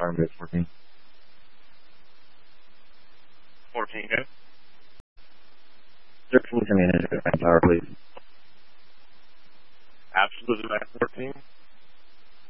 Army 14. 14, go. Sir, can you send me an engine power, please? Absolutely, Mac 14.